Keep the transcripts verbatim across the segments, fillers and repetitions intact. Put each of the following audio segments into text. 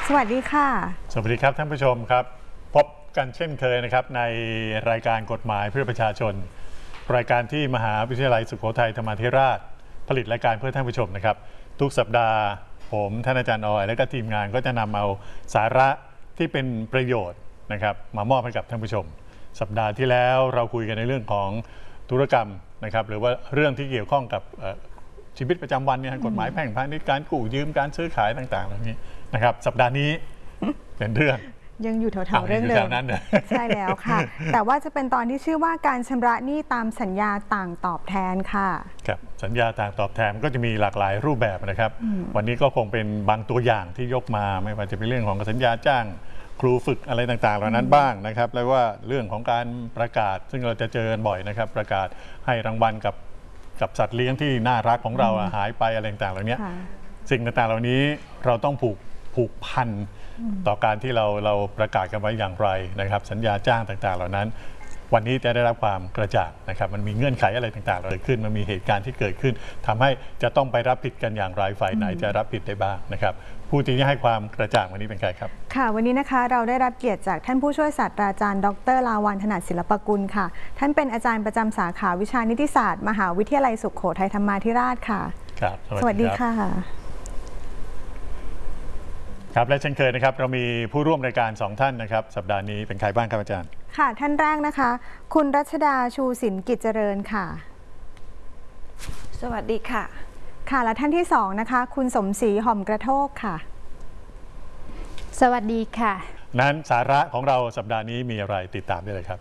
สวัสดีค่ะสวัสดีครับท่านผู้ชมครับพบกันเช่นเคยนะครับในรายการกฎหมายเพื่อประชาชนรายการที่มหาวิทยาลัยสุโขทัยธรรมาธิราชผลิตรายการเพื่อท่านผู้ชมนะครับทุกสัปดาห์ผมท่านอาจารย์ออยและก็ทีมงานก็จะนำเอาสาระที่เป็นประโยชน์นะครับมามอบให้กับท่านผู้ชมสัปดาห์ที่แล้วเราคุยกันในเรื่องของธุรกรรมนะครับหรือว่าเรื่องที่เกี่ยวข้องกับชีวิตประจำวันเนี่ยกฎหมายแพ่งพาณิชย์การกู้ยืมการซื้อขายต่างๆเหล่านี้นะครับสัปดาห์นี้เป็นเรื่องยังอยู่แถวๆเรื่องเดิมใช่แล้วค่ะแต่ว่าจะเป็นตอนที่ชื่อว่าการชำระหนี้ตามสัญญาต่างตอบแทนค่ะครับสัญญาต่างตอบแทนก็จะมีหลากหลายรูปแบบนะครับวันนี้ก็คงเป็นบางตัวอย่างที่ยกมาไม่ว่าจะเป็นเรื่องของสัญญาจ้างครูฝึกอะไรต่างๆเหล่านั้นบ้างนะครับแล้วว่าเรื่องของการประกาศซึ่งเราจะเจอบ่อยนะครับประกาศให้รางวัลกับกับสัตว์เลี้ยงที่น่ารักของเราหายไปอะไรต่างๆเหล่านี้สิ่งต่างๆเหล่านี้เราต้องผูกผูกพันต่อการที่เราเราประกาศกันไว้อย่างไรนะครับสัญญาจ้างต่างๆเหล่านั้นวันนี้จะได้รับความกระจ่างนะครับมันมีเงื่อนไขอะไรต่างๆเกิดขึ้นมันมีเหตุการณ์ที่เกิดขึ้นทำให้จะต้องไปรับผิดกันอย่างไรฝ่ายไหนจะรับผิดได้บ้างนะครับผู้ที่ให้ความกระจ่างวันนี้เป็นใครครับค่ะวันนี้นะคะเราได้รับเกียรติจากท่านผู้ช่วยศาสตราจารย์ดร.ลาวัลย์ ถนัดศิลปกุลค่ะท่านเป็นอาจารย์ประจำสาขาวิชานิติศาสตร์มหาวิทยาลัยสุโขทัยธรรมาธิราชค่ะครับสวัสดีค่ะครับและเช่นเคยนะครับเรามีผู้ร่วมรายการสองท่านนะครับสัปดาห์นี้เป็นใครบ้างครับอาจารย์ค่ะท่านแรกนะคะคุณรัชดาชูสินกิจเจริญค่ะสวัสดีค่ะค่ะและท่านที่สองนะคะคุณสมศรีหอมกระโทกค่ะสวัสดีค่ะนั้นสาระของเราสัปดาห์นี้มีอะไรติดตามได้เลยครับ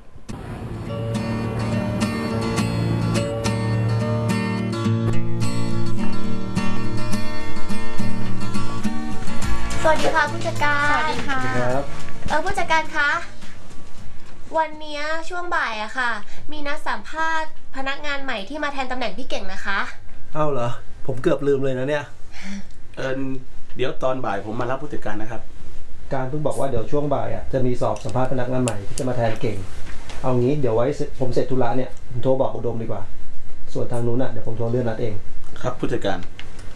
สวัสดีค่ะผู้จัดการสวัสดีค่ะเออผู้จัดการคะวันนี้ช่วงบ่ายอะค่ะมีนัดสัมภาษณ์พนักงานใหม่ที่มาแทนตำแหน่งพี่เก่งนะคะเอ้าเหรอผมเกือบลืมเลยนะเนี่ยเออเดี๋ยวตอนบ่ายผมมารับผู้จัดการนะครับการเพิ่งบอกว่าเดี๋ยวช่วงบ่ายอะจะมีสอบสัมภาษณ์พนักงานใหม่ที่จะมาแทนเก่งเอางี้เดี๋ยวไว้ผมเสร็จธุระเนี่ยผมโทรบอกอุดมดีกว่าส่วนทางนู้นอะเดี๋ยวผมโทรเลื่อนนัดเองครับผู้จัดการ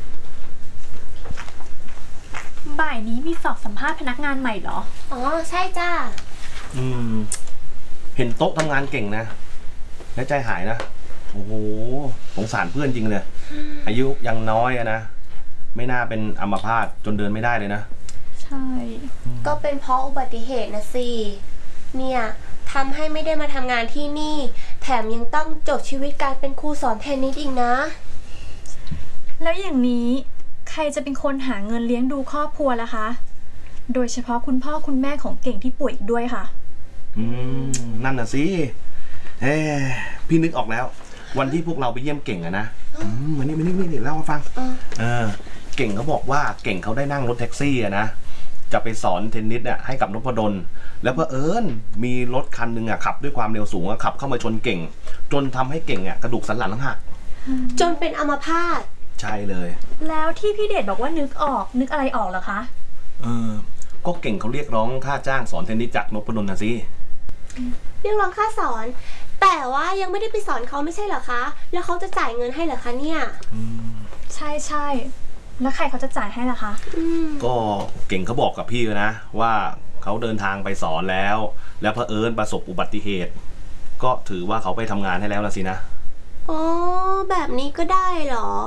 บ่ายนี้มีสอบสัมภาษณ์พนักงานใหม่เหรออ๋อใช่จ้าอืมเห็นโต๊ะทำงานเก่งนะแล้วใจหายนะโอ้โหสงสารเพื่อนจริงเลยอายุยังน้อยอะนะไม่น่าเป็นอัมพาตจนเดินไม่ได้เลยนะใช่ก็เป็นเพราะอุบัติเหตุนะสิเนี่ยทำให้ไม่ได้มาทำงานที่นี่แถมยังต้องจบชีวิตการเป็นครูสอนเทนนิสอีกนะแล้วอย่างนี้ใครจะเป็นคนหาเงินเลี้ยงดูครอบครัวล่ะคะโดยเฉพาะคุณพ่อคุณแม่ของเก่งที่ป่วยอีกด้วยค่ะอืมนั่นน่ะสิเฮ้พี่นึกออกแล้ววันที่พวกเราไปเยี่ยมเก่งอะนะมานี่มานี่นี่เล่ามาฟังเออเก่งเขาบอกว่าเก่งเขาได้นั่งรถแท็กซี่อะนะจะไปสอนเทนนิสอะให้กับนพดลแล้วเผอิญมีรถคันหนึ่งอะขับด้วยความเร็วสูงขับเข้ามาชนเก่งจนทำให้เก่งอะกระดูกสันหลังหักจนเป็นอัมพาตใช่เลยแล้วที่พี่เดชบอกว่านึกออกนึกอะไรออกเหรอคะเออก็เก่งเขาเรียกร้องค่าจ้างสอนเทนนิสจากนพดลนะสิเรียกร้องค่าสอนแต่ว่ายังไม่ได้ไปสอนเขาไม่ใช่เหรอคะแล้วเขาจะจ่ายเงินให้เหรอคะเนี่ยใช่ใช่แล้วใครเขาจะจ่ายให้ล่ะคะก็เก่งเขาบอกกับพี่นะว่าเขาเดินทางไปสอนแล้วแล้วเผอิญประสบอุบัติเหตุก็ถือว่าเขาไปทำงานให้แล้วละสินะอ๋อแบบนี้ก็ได้เหรอ